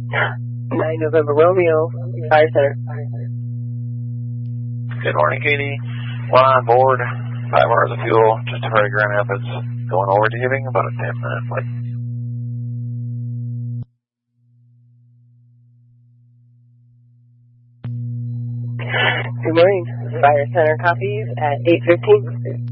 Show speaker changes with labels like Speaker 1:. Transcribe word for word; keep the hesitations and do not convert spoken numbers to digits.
Speaker 1: nine November Romeo, Fire Center.
Speaker 2: Good morning, Katie. We're on board. Five hours of fuel, just to Grand Rapids. Going over to Hibbing, about a ten minute flight.
Speaker 1: Good morning. Fire Center copies at eight fifteen.